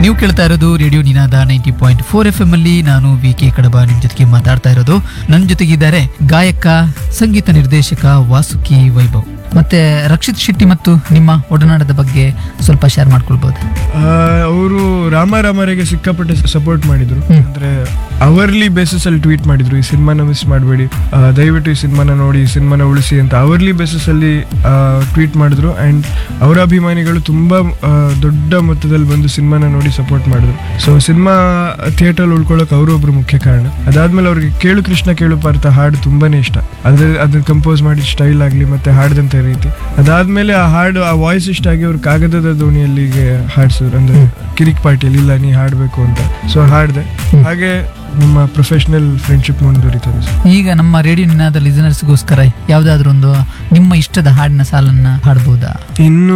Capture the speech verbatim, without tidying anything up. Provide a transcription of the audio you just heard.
ನೀವು ಕೇಳ್ತಾ ಇರೋದು ರೇಡಿಯೋ ನಿನಾದ ninety point four F M ಅಲ್ಲಿ. ನಾನು ವಿ ಕೆ ಕಡಬ ನಿಮ್ ಜೊತೆಗೆ ಮಾತಾಡ್ತಾ ಇರೋದು. ನನ್ನ ಜೊತೆಗಿದ್ದಾರೆ ಗಾಯಕ, ಸಂಗೀತ ನಿರ್ದೇಶಕ ವಾಸುಕಿ ವೈಭವ್. ಮತ್ತೆ ರಕ್ಷಿತ್ ಶೆಟ್ಟಿ ಮತ್ತು ನಿಮ್ಮ ಒಡನಾಟದ ಬಗ್ಗೆ ಸ್ವಲ್ಪ ಶೇರ್ ಮಾಡ್ಕೊಳ್ಬಹುದು. ಅವರು ರಾಮ ರಾಮರಿಗೆ ಸಿಕ್ಕಾಪಟ್ಟೆ ಸಪೋರ್ಟ್ ಮಾಡಿದ್ರು. ಅಂದ್ರೆ ಅವರ್ಲಿ ಬೇಸಿಸ್ ಅಲ್ಲಿ ಟ್ವೀಟ್ ಮಾಡಿದ್ರು, ಈ ಸಿನಿಮಾನ ಮಿಸ್ ಮಾಡಬೇಡಿ, ದಯವಿಟ್ಟು ಈ ಸಿನಿಮಾನ ನೋಡಿ, ಈ ಸಿನಿಮಾನ ಉಳಿಸಿ ಅಂತ ಅವರ್ಲಿ ಬೇಸಿಸ್ ಅಲ್ಲಿ ಟ್ವೀಟ್ ಮಾಡಿದ್ರು. ಅಂಡ್ ಅವರ ಅಭಿಮಾನಿಗಳು ತುಂಬಾ ದೊಡ್ಡ ಮೊತ್ತದಲ್ಲಿ ಬಂದು ಸಿನಿಮಾನ ನೋಡಿ ಸಪೋರ್ಟ್ ಮಾಡಿದ್ರು. ಸೊ ಸಿನಿಮಾ ಥಿಯೇಟರ್ ಉಳ್ಕೊಳ್ಳೋಕೆ ಅವರು ಒಬ್ರು ಮುಖ್ಯ ಕಾರಣ. ಅದಾದ್ಮೇಲೆ ಅವ್ರಿಗೆ ಕೇಳು ಕೃಷ್ಣ ಕೇಳು ಪಾರ್ಥ ಹಾಡು ತುಂಬಾನೇ ಇಷ್ಟ. ಅದ್ರ ಅದನ್ನ ಕಂಪೋಸ್ ಮಾಡಿದ ಸ್ಟೈಲ್ ಆಗ್ಲಿ ಮತ್ತೆ ಹಾಡ್ದಂತ ರೀತಿ. ಅದಾದ್ಮೇಲೆ ಆ ಹಾಡು, ಆ ವಾಯ್ಸ್ ಇಷ್ಟ ಆಗಿ ಅವ್ರು ಕಾಗದದ ದೋಣಿಯಲ್ಲಿಗೆ ಹಾಡ್ಸಿದ್ರು. ಅಂದ್ರೆ ಕಿರಿಕ್ ಪಾರ್ಟಿಯಲ್ಲಿ ಇಲ್ಲ ನೀ ಹಾಡ್ಬೇಕು ಅಂತ. ಸೊ ಹಾಡ್ದೆ. ಹಾಗೆ ನಮ್ಮ ಪ್ರೊಫೆಷನಲ್ ಫ್ರೆಂಡ್ಶಿಪ್ ಮುಂದುವರಿತದೆ. ಈಗ ನಮ್ಮ ರೇಡಿಯೋ ನಿನಾದ ಲಿಸನರ್ಸ್ಗೋಸ್ಕರ ಯಾವ್ದಾದ್ರು ಒಂದು ನಿಮ್ಮ ಇಷ್ಟದ ಹಾಡಿನ ಸಾಲನ್ನ ಹಾಡಬಹುದಾ? ಇನ್ನು